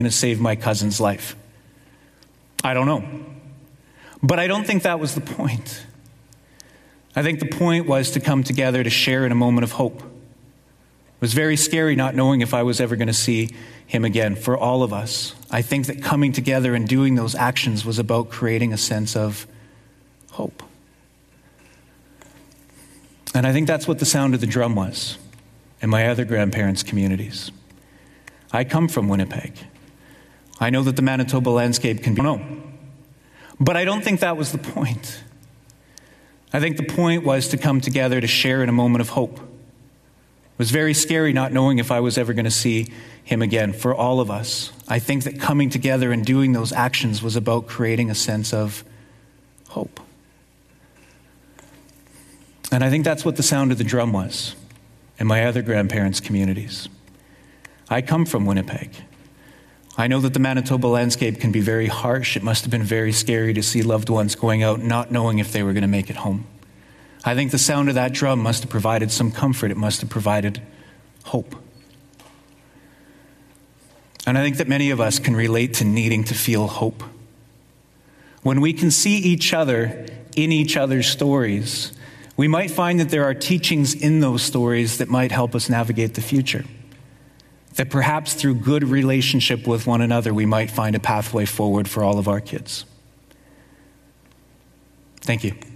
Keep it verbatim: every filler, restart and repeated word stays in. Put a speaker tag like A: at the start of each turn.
A: to save my cousin's life. I don't know. But I don't think that was the point. I think the point was to come together to share in a moment of hope. It was very scary not knowing if I was ever going to see him again. For all of us, I think that coming together and doing those actions was about creating a sense of hope. And I think that's what the sound of the drum was in my other grandparents' communities. I come from Winnipeg. I know that the Manitoba landscape can be... No. But I don't think that was the point. I think the point was to come together to share in a moment of hope. It was very scary not knowing if I was ever going to see him again. For all of us, I think that coming together and doing those actions was about creating a sense of hope. And I think that's what the sound of the drum was in my other grandparents' communities. I come from Winnipeg. I know that the Manitoba landscape can be very harsh. It must have been very scary to see loved ones going out not knowing if they were going to make it home. I think the sound of that drum must have provided some comfort. It must have provided hope. And I think that many of us can relate to needing to feel hope. When we can see each other in each other's stories, we might find that there are teachings in those stories that might help us navigate the future. That perhaps through good relationship with one another, we might find a pathway forward for all of our kids. Thank you.